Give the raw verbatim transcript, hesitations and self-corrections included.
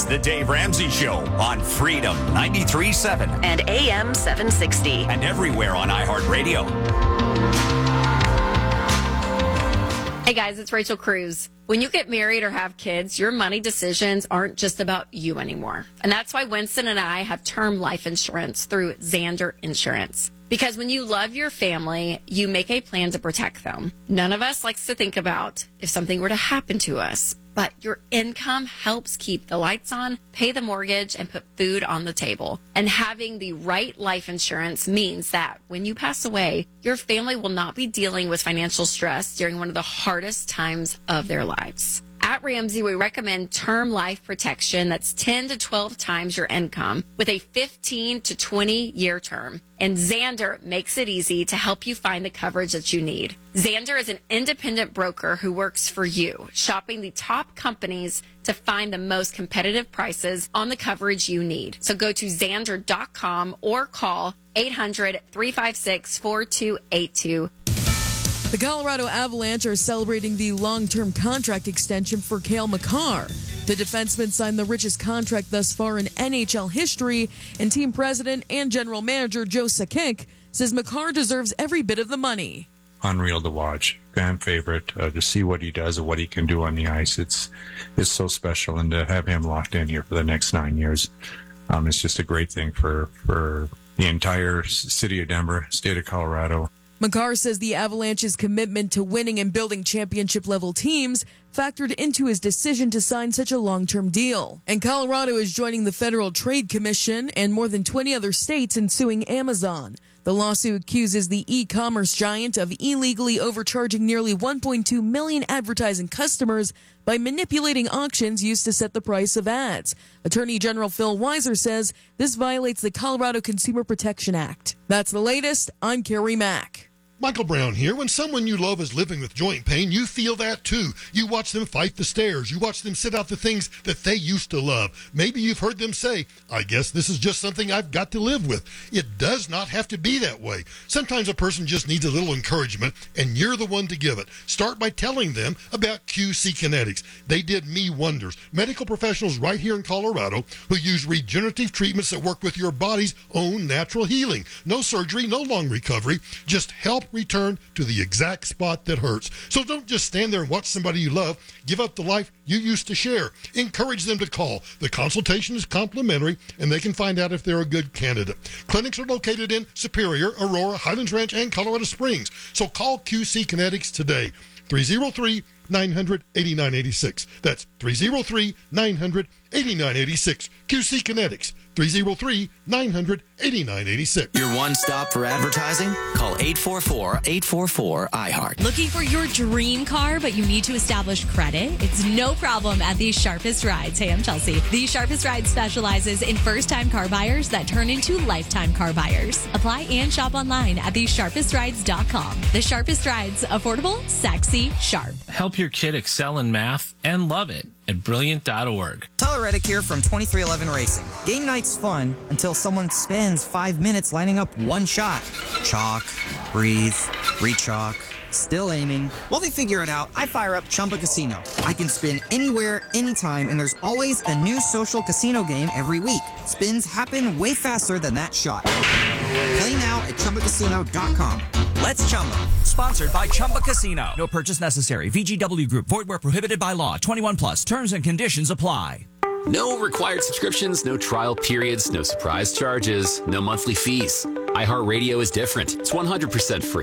The Dave Ramsey Show on Freedom ninety-three point seven and A M seven sixty. And everywhere on iHeartRadio. Hey guys, it's Rachel Cruz. When you get married or have kids, your money decisions aren't just about you anymore. And that's why Winston and I have term life insurance through Zander Insurance. Because when you love your family, you make a plan to protect them. None of us likes to think about if something were to happen to us. But your income helps keep the lights on, pay the mortgage, and put food on the table. And having the right life insurance means that when you pass away, your family will not be dealing with financial stress during one of the hardest times of their lives. At Ramsey, we recommend term life protection that's ten to twelve times your income with a fifteen to twenty year term. And Zander makes it easy to help you find the coverage that you need. Zander is an independent broker who works for you, shopping the top companies to find the most competitive prices on the coverage you need. So go to Zander dot com or call eight hundred, three five six, four two eight two. The Colorado Avalanche are celebrating the long-term contract extension for Cale Makar. The defenseman signed the richest contract thus far in N H L history, and team president and general manager Joe Sakic says Makar deserves every bit of the money. Unreal to watch, fan favorite, uh, to see what he does and what he can do on the ice. It's it's so special, and to have him locked in here for the next nine years, um, it's just a great thing for, for the entire city of Denver, state of Colorado. Makar says the Avalanche's commitment to winning and building championship-level teams factored into his decision to sign such a long-term deal. And Colorado is joining the Federal Trade Commission and more than twenty other states in suing Amazon. The lawsuit accuses the e-commerce giant of illegally overcharging nearly one point two million advertising customers by manipulating auctions used to set the price of ads. Attorney General Phil Weiser says this violates the Colorado Consumer Protection Act. That's the latest. I'm Carrie Mack. Michael Brown here. When someone you love is living with joint pain, you feel that too. You watch them fight the stairs. You watch them sit out the things that they used to love. Maybe you've heard them say, I guess this is just something I've got to live with. It does not have to be that way. Sometimes a person just needs a little encouragement, and you're the one to give it. Start by telling them about Q C Kinetics. They did me wonders. Medical professionals right here in Colorado who use regenerative treatments that work with your body's own natural healing. No surgery, no long recovery, just help return to the exact spot that hurts. So don't just stand there and watch somebody you love give up the life you used to share. Encourage them to call. The consultation is complimentary, and they can find out if they're a good candidate. Clinics are located in Superior, Aurora, Highlands Ranch, and Colorado Springs. So call Q C Kinetics today. three oh three, nine hundred, eighty-nine eighty-six. That's three oh three, nine hundred, eighty-nine eighty-six. Q C Kinetics, three oh three, nine hundred, eighty-nine eighty-six. Your one stop for advertising? Call eight four four, eight four four, I heart. Looking for your dream car, but you need to establish credit? It's no problem at The Sharpest Rides. Hey, I'm Chelsea. The Sharpest Rides specializes in first-time car buyers that turn into lifetime car buyers. Apply and shop online at the sharpest rides dot com. The Sharpest Rides. Affordable, sexy, sharp. Help your kid excel in math and love it at brilliant dot org. Tyler Reddick here from twenty-three eleven Racing. Game night's fun until someone spends five minutes lining up one shot. Chalk, breathe, re-chalk, still aiming. While they figure it out, I fire up Chumba Casino. I can spin anywhere, anytime, and there's always a new social casino game every week. Spins happen way faster than that shot. Play now at chumba casino dot com. Let's Chumba. Sponsored by Chumba Casino. No purchase necessary. V G W Group. Void where prohibited by law. twenty-one plus. Terms and conditions apply. No required subscriptions, no trial periods, no surprise charges, no monthly fees. iHeartRadio is different. It's one hundred percent free.